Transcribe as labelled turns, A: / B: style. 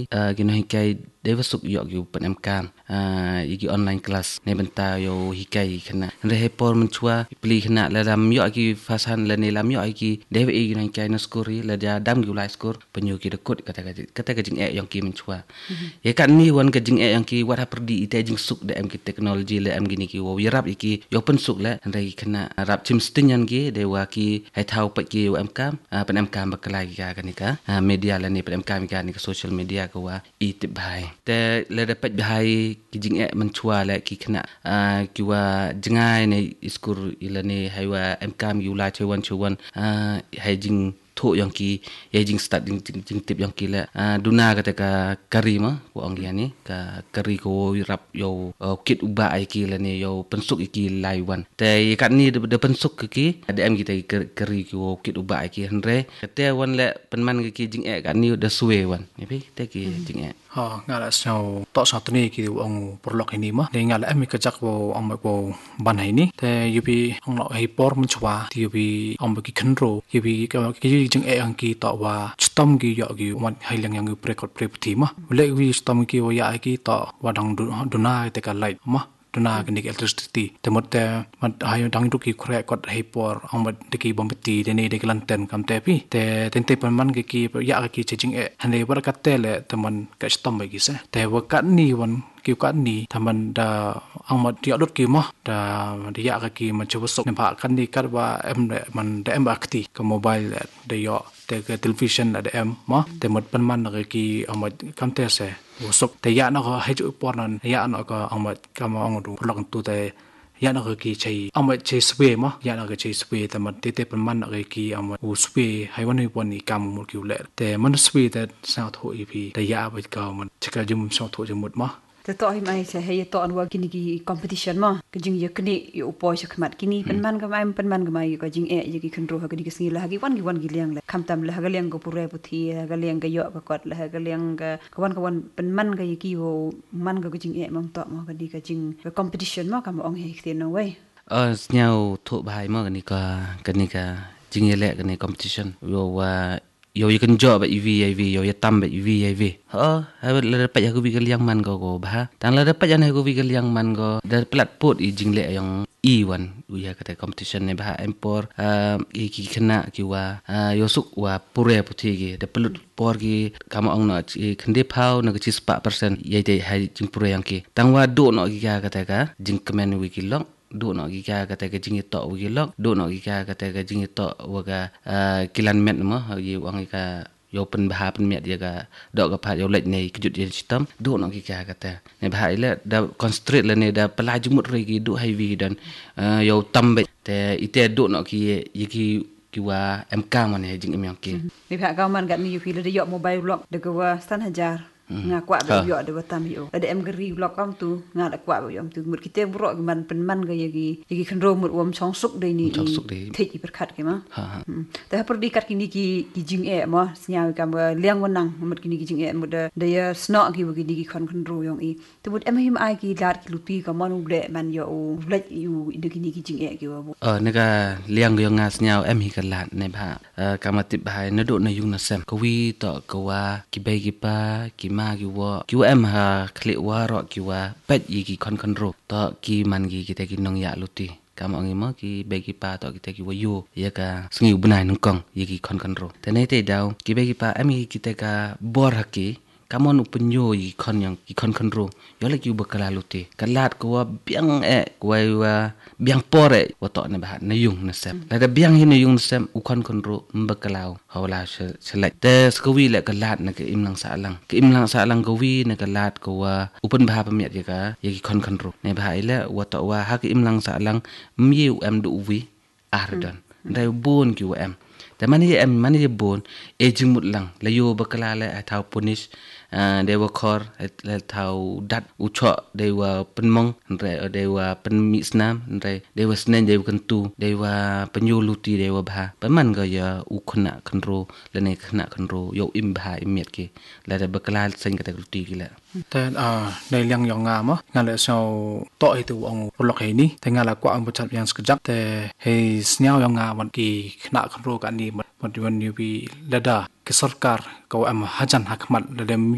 A: gino hikai Deva suk yok yu pen MKam yigi online class ne benta yo hikai khana re hepor menchua pli khana la dam yo ki fasan la ne lam yo ki deva e gino hikai no skori la ja dam yu lai skor penyu ki dekut kata ka jing yang ki menchua ye kan ni wan ka jing yang ki wara perdi ite jing suk de em ki teknologi le em gini ki wo wirap iki yo pen suk la re khana rap chim stinyan ki dewa ki hai thau pa ki MKam pen MKam bakalai ka kanika media la ni pen MKam ka ni social media ka wa itip bai te le dapat bahai ki jing menchua la ki khna ki wa jengai ne iskur ilani haiwa MKam yula chewan hai jing tho yang ki ye jing start jing tip yang ki la duna kata ka kari ma ko ang yani ka kari ko rap yo kit uba ai ki la ne yo pensuk iki laiwan te kat ni de pensuk ki ada em kita kari ko kit uba ai ki henre kate wan le penman ki jing kat ni de suwe wan ni pi te ki jing
B: ngala sao to sa tni ki ong porlok ini ma de ngala em ka jak bo ong bo ban hai ni te yubi ong lo hei por mun chwa ti yubi ong ki khnro yubi ka ki jing ang ki to wa stom ki yo ki wan hai lang yang prekot prepti ma le wi stom ki wa ya ki to wa dang duna te ka light ma duna ka ni electricity te mot man hayo dang du ki khre kot hei por ong ma de ki bombeti de ne de lanten kam te pi te tente pan man ki ya ki ching han le bar ka te le te man ka stom ba ki se te wa ka ni wan ki ka ni taman da ang ma dia dot ki ma da dia ka ki ma chu sok ne ba kan ni kar wa em man da em akti ka mobile de yo te ka television da em ma te mot pan man ka ki ang ma kam te se wo sok te ya na ko hai chu por nan ya na ko ang ma ka ma ang du lok tu te ya na ki chei ang ma chei swe ma ya na ki chei swe te ma te pan man ki ang ma u swe hai wan ni pon ni kam mo ki le te man swe te sa tho i pi te ya ba ka man chika jum sa tho jumut ma
C: te to hi mai se hei to anwa kini ki competition ma ke jing ye kni yo upoi se khmat kini penman ka mai ka jing ye ki khnro ha ki singi la gi wan gi liang la kham tam la ga liang ko pure puthi ga liang ga yo ka kot la ga liang ka wan penman ga ki wo man ga jing mang to ma ka jing competition ma ka ong hei te no wei
A: nyau tho bai ma ni ka jing ye le ka ni competition yo wa yo kan job EV yo ya tam EV ha la dapat ya ku bi liang man ko ba tang la dapat ya ku bi liang man ko da plat pot i jing le yang E1 ya kata competition ne ba empor ki kena ki wa yo suk wa pure puthi ki da pelut por ki kama ong no khande phau na ki 4% ye de hai jing pure yang ki tang wa do no ki kata ka jing kemen wi ki long do no gi ka kata ka jing to wi lok do no gi ka kata ka jing to wa ka kilan met mo yi wang ka yo pen bah pen met dia ka dok ka phat yo lek nei kejut ye sistem do no gi ka kata ne bah ile da concentrate le ne da pelaj mut re gi do heavy dan yo tambe te ite do no ki ye ki wa MK man he jing em yang ki
C: ni pha ka man gat ni yu fi le yo mobile lock de ka wa stan hajar nga kwa ba yo de batam yo ada em geri blok kam tu nga da kwa ba yo tu mut kite bro man pen man ga yagi khnro mut wom chong suk de ni thei i perkhat ke ma ta per di kat kini ki jing ma snya kam liang wanang mut kini ki jing mut de ya sno ki gi ni ki khnro yong i tu mut em him ai ki lat ki lupi ka man ule man yo lek yu de kini ki jing ki wa
A: ne ka liang yo nga snya em hi ka lat ne ba kamatip ba ne do na yung na sem ko wi to ko wa ki bai ki pa ki ma ki wa em ha khle wa ro ki wa pet yi ki kon ro to ki man gi ki te ki nong ya luti kam ong mo ki be ki pa to ki te ki wa yu ya ka sngi bunai nong kong yi ki kon ro te nei te daw ki be ki pa em ki te ka bor ha ki kamon upenyo yi kon ro yo le ki bakala luti kalat ko wa biang ko wa biang pore wa to ne ba na yung na sem la da biang hin yung sem u kon ro mbakalau hawla selek te skawi le kalat na ke imlang sa lang ko wi na kalat ko wa upen ba pa miat ka yi kon ro ne ba ile wa to wa ha ke imlang sa lang miu em du wi ardan dai bon ki wa emแต่มันนี่bon e jingmut lang la yo bakala la atau punish they were core la tau dat ucho they were penmong re they were penmi snam re they were snen they were kentu they were penyuluti they were ba paman ga ya u khna khnro la ne khna khnro yo im ba imiet ki la da bakala sen ka luti ki la
B: te nei liang yong nga ma nga le so to i tu ong lok he ni te nga la kwa ang bachat yang skjap te he snyao yong nga man ki khna khnro ka ni man wan ni bi lada ke sarkar ko am hajan hakmat la dem